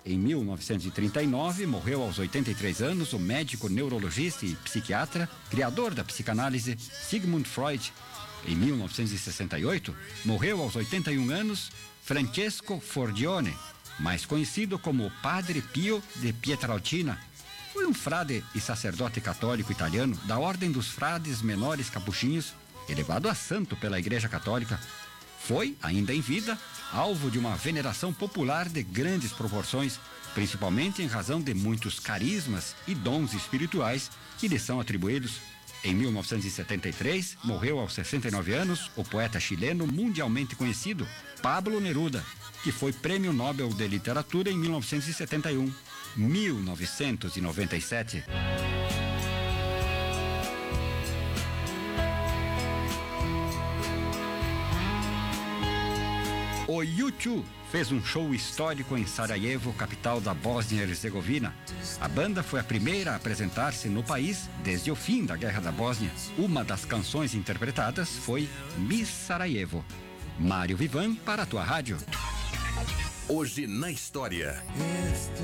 Em 1939, morreu aos 83 anos o médico neurologista e psiquiatra, criador da psicanálise, Sigmund Freud. Em 1968, morreu aos 81 anos Francesco Forgione, mais conhecido como Padre Pio de Pietrelcina. Foi um frade e sacerdote católico italiano da Ordem dos Frades Menores Capuchinhos, elevado a santo pela Igreja Católica. Foi, ainda em vida, alvo de uma veneração popular de grandes proporções, principalmente em razão de muitos carismas e dons espirituais que lhe são atribuídos. Em 1973, morreu aos 69 anos o poeta chileno mundialmente conhecido, Pablo Neruda, que foi Prêmio Nobel de Literatura em 1971. 1997. O U2 fez um show histórico em Sarajevo, capital da Bósnia-Herzegovina. A banda foi a primeira a apresentar-se no país desde o fim da Guerra da Bósnia. Uma das canções interpretadas foi Miss Sarajevo. Mário Vivan para a tua rádio. Hoje na história.